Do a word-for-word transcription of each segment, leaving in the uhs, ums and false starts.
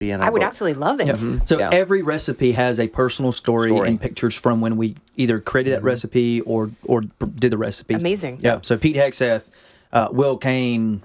in I our would book. absolutely love it. Yeah. Mhm. So Yeah. every recipe has a personal story, Story. and pictures from when we either created that recipe or or did the recipe. Amazing. Yeah. So Pete Hexeth, uh, Will Kane,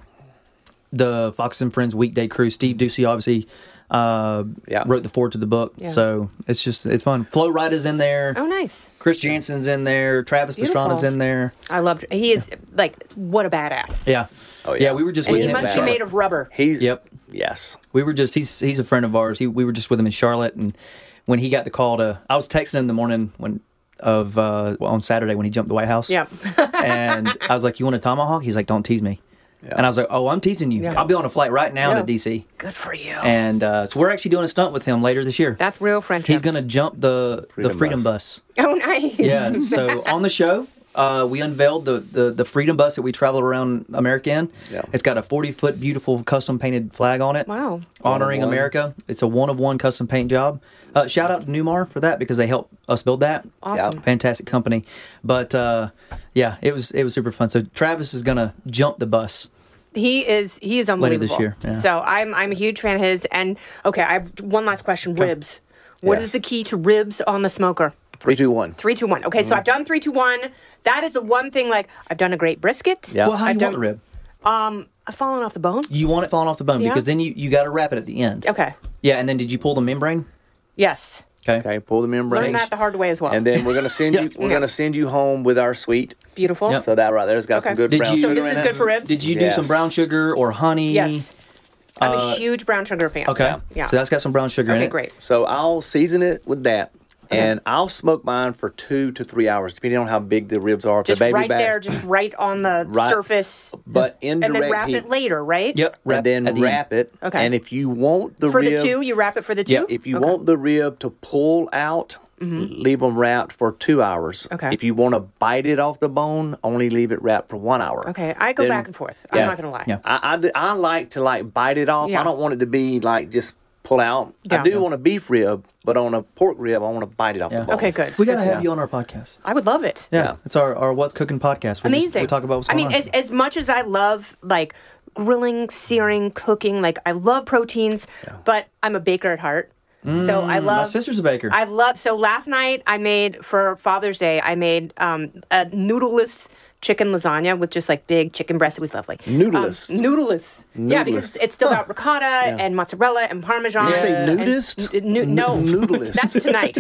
the Fox and Friends Weekday Crew, Steve Ducey obviously uh, Yeah. wrote the foreword to the book. Yeah. So it's just it's fun. Flo Rida's in there. Oh, nice. Chris Jansen's in there. Travis Beautiful. Pastrana's in there. I loved. He is like what a badass. Yeah. Oh, yeah. yeah. We were just And with he him. must in be Charlotte. made of rubber. He's Yep. yes. We were just he's he's a friend of ours. He we were just with him in Charlotte, and when he got the call to, I was texting him in the morning when of uh, well, on Saturday when he jumped the White House. Yeah. And I was like, "You want a tomahawk?" He's like, "Don't tease me." Yeah. And I was like, "Oh, I'm teasing you. Yeah. I'll be on a flight right now Yeah. to D C." Good for you. And uh, so we're actually doing a stunt with him later this year. That's real friendship. He's gonna jump the Freedom the Freedom Bus. Bus. Oh, nice. Yeah. So on the show, uh, we unveiled the, the the Freedom Bus that we travel around America in. Yeah. It's got a forty foot beautiful custom painted flag on it. Wow. Honoring One of one. America. It's a one of one custom paint job. Uh, shout out to Newmar for that because they helped us build that. Awesome. Fantastic company. But uh, yeah, it was it was super fun. So Travis is gonna jump the bus. He is he is Later unbelievable. this year, yeah. So I'm I'm a huge fan of his. And okay, I have one last question. Ribs. What is Yes. the key to ribs on the smoker? Three, two, one. Three, two, one. Okay, Mm-hmm. so I've done three, two, one. That is the one thing. Like I've done a great brisket. Yeah. Well, how do I've you done, want the rib? Um, I've fallen off the bone. You want it falling off the bone Yeah. because then you, you got to wrap it at the end. Okay. Yeah, and then did you pull the membrane? Yes. Okay. Okay, pull the membrane. Learned that the hard way as well. And then we're gonna send Yeah. you. We're Yeah. gonna send you home with our sweet. Beautiful. Yep. So that right there's got some Okay. good Did brown you- So sugar this in is it. good for ribs. Did you do Yes. some brown sugar or honey? Yes. I'm Uh, a huge brown sugar fan. Okay. Yeah. So that's got some brown sugar in Okay, it. great. So I'll season it with that, and I'll smoke mine for two to three hours, depending on how big the ribs are. If Just the baby right backs. there, just right on the Right. surface. But And indirect then wrap heat. it later, right? Yep. and then at the wrap end. it. Okay. And if you want the For rib, the two, you wrap it for the two? Yeah, if you Okay. want the rib to pull out, leave them wrapped for two hours. Okay. If you want to bite it off the bone, only leave it wrapped for one hour. Okay, I go Then- back and forth. I'm yeah. not going to lie. Yeah. I, I, d- I like to like bite it off. Yeah. I don't want it to be like just pull out. Yeah. I do want a beef rib, but on a pork rib, I want to bite it off Yeah. the bone. Okay, good. We got to Good. have you on our podcast. I would love it. Yeah. Yeah. It's our, our What's Cooking podcast. We Amazing. Just, we talk about what's I going mean, on. as, as much as I love, like, grilling, searing, cooking, like, I love proteins, but I'm a baker at heart. So I love. My sister's a baker. I love. So last night I made for Father's Day. I made um, a noodleless chicken lasagna with just like big chicken breast. It was lovely. Noodleless? Um, noodleless. Yeah, because Noodleless. it's still got ricotta and mozzarella and parmesan. You say and- nudist? n- nu- no, Noodleless. that's tonight.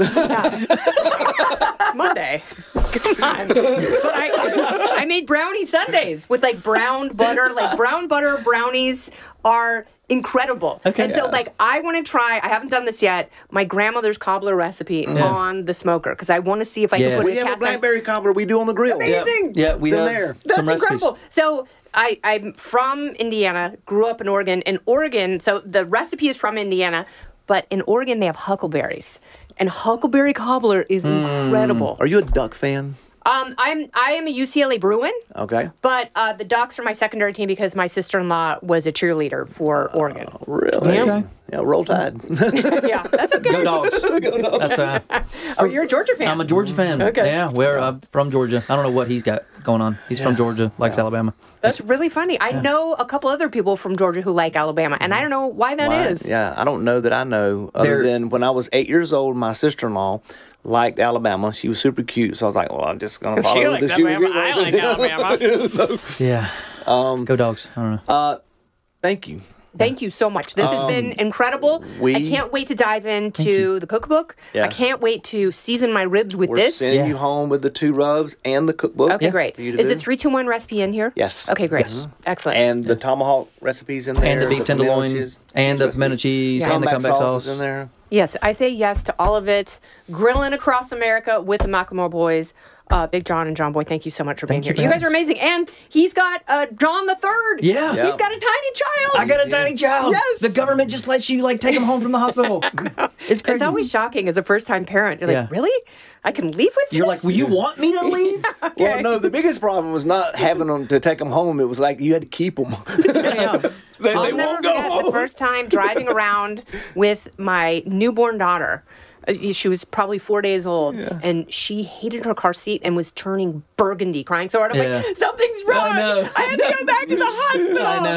Yeah. It's Monday. Come on. But I, I made brownie sundaes with like brown butter. Like brown butter brownies are incredible. Okay. And so Yes. like I want to try, I haven't done this yet, my grandmother's cobbler recipe on the smoker because I want to see if I Yes. can put We it in have a cast iron. blackberry cobbler we do on the grill. Amazing. Yeah, we It's in have there. That's some recipes. incredible. So I, I'm from Indiana, grew up in Oregon. In Oregon, so the recipe is from Indiana, but in Oregon they have huckleberries. And huckleberry cobbler is incredible. Are you a duck fan? Um, I'm I am a U C L A Bruin, Okay. but uh, the Ducks are my secondary team because my sister-in-law was a cheerleader for Oregon. Really? Okay. Yeah, roll tide. Yeah, that's okay. Go Dogs. That's uh, Oh, you're a Georgia fan. I'm a Georgia fan. Okay. Yeah, we're uh, from Georgia. I don't know what he's got going on. He's from Georgia, likes Alabama. That's really funny. I know a couple other people from Georgia who like Alabama, and I don't know why that is. Why- Yeah, I don't know that I know. Other They're- than when I was eight years old, my sister-in-law liked Alabama. She was super cute, so I was like, "Well, I'm just gonna follow She what likes the super Alabama. cute I was." like Alabama. So, Yeah. Um, Go Dogs. I don't know. uh, thank you. Thank you so much. This has been incredible. we- I can't wait to dive into the cookbook. I Yes. can't wait to season my ribs with We're this. sending Yeah. you home with the two rubs and the cookbook. Okay, great. for you to Is do. it three two one recipe in here? Yes. Okay, great. Yes. Excellent. And the tomahawk recipes in there. And the beef tenderloin, cheese- and the pimento cheese, Yeah. and the comeback comeback sauce sauce. is in there. Yes, I say yes to all of it. Grilling across America with the Macklemore boys. Uh, Big John and John Boy, thank you so much for Thank being you here. for You guys are having us. amazing. And he's got uh, John the Third. Yeah. Yeah. He's got a tiny child. I got a tiny child. Yes. The government just lets you like take him home from the hospital. It's crazy. It's always shocking as a first time parent. You're like, Yeah. really? I can leave with You're this? like, will you want me to leave? Well, no, the biggest problem was not having them to take them home. It was like you had to keep them. Yeah. They- I'll they never won't go forget home. the first time driving around with my newborn daughter. Uh, She was probably four days old, and she hated her car seat and was turning burgundy, crying so hard. I'm Yeah. like, something's wrong. know. I have to go back to the hospital. I know.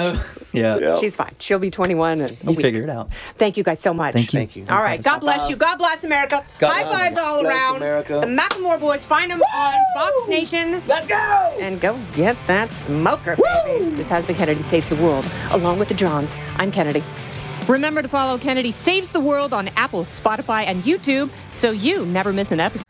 Yeah. Yeah. She's fine. She'll be twenty-one and a You week. figure it out. Thank you guys so much. Thank you. Thank you. All right. God bless you. God bless America. God High bless fives all Bless around. America. The Macklemore Boys. Find them on Fox Nation. Let's go. And go get that smoker, baby. This has been Kennedy Saves the World, along with the Johns. I'm Kennedy. Remember to follow Kennedy Saves the World on Apple, Spotify, and YouTube so you never miss an episode.